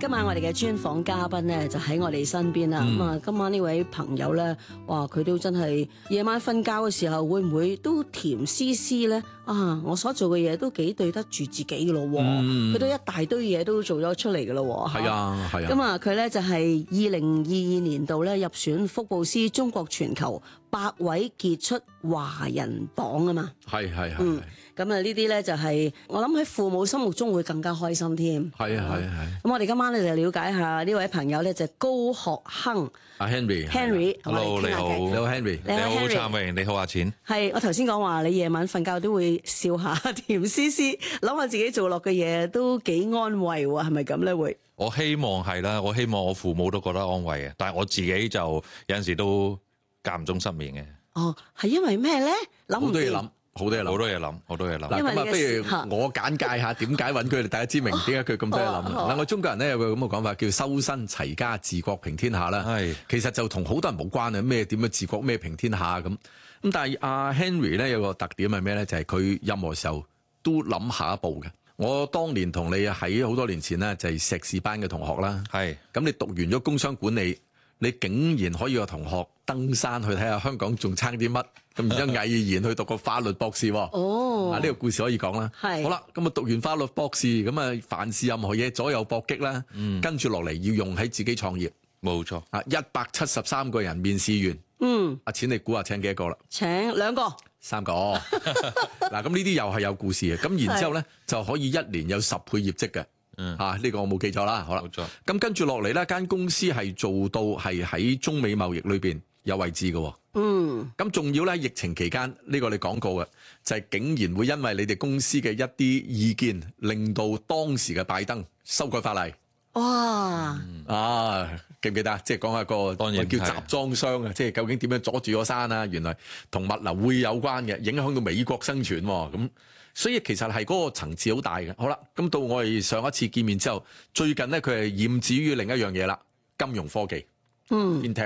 今晚我哋嘅專訪嘉賓咧就喺我哋身邊啦。咁啊，今晚呢位朋友咧，哇，佢都真係夜晚瞓覺嘅時候，會唔會都甜絲絲咧？啊，我所做嘅嘢都幾對得住自己嘅咯。佢都一大堆嘢都做咗出嚟嘅咯。 係啊，係啊。 咁啊，佢咧就係2022年度咧入選福布斯中國全球100位傑出華人榜啊嘛。 係。 咁啊，呢啲咧就係我諗喺父母心目中會更加開心添。 係。 咁我哋今晚咧就了解下呢位朋友咧就係高學亨。 阿 Henry。 Hello， 你好。 你好 Henry。 你好燦榮，你好阿錢。 係我頭先講話你夜晚瞓覺都會笑下甜絲絲，諗下自己做落嘅嘢都幾安慰喎，係咪咁咧會？ 我希望係啦，我希望我父母都覺得安慰嘅，但係我自己就有陣時都間唔中失眠嘅。 哦，係因為咩咧？諗唔掂。 好多嘢諗。 嗱， 咁啊，不如我簡介下點解揾佢哋，大家知明點解佢咁多嘢諗。嗱，我中國人咧有個咁嘅講法，叫修身齊家治國平天下啦。係，其實就同好多人冇關啊，咩點樣治國，咩平天下咁。咁但係阿 Henry 咧有個特點係咩咧？就係佢任何時候都諗下一步嘅。我當年同你喺好多年前咧就係碩士班嘅同學啦。係，咁你讀完咗工商管理，你竟然可以個同學登山去睇下香港仲差啲乜，咁然之後毅然去讀個法律博士。哦，呢個故事可以講啦。係，好啦，咁啊讀完法律博士，咁啊凡事任何嘢左右搏擊啦。跟住落嚟要用喺自己創業。冇錯。啊，173個人面試完。阿錢你估下請幾多個啦？ 請2個。 3個。嗱，咁呢啲又係有故事嘅。咁然之後咧就可以1年有10倍業績嘅。呢個我冇記錯啦。好啦，冇錯。咁跟住落嚟呢間公司係做到係喺中美貿易裏邊有位置嘅。咁仲要咧，疫情期間呢個你講過嘅，就係竟然會因為你哋公司嘅一啲意見，令到當時嘅拜登修改法例。 哇！ 記唔記得？即係講下個叫集裝箱啊，即係究竟點樣阻住個山啊？原來同物流會有關嘅，影響到美國生存咁。所以其實係嗰個層次好大嘅。好啦，咁到我哋上一次見面之後，最近咧佢係染指於另一樣嘢啦，金融科技。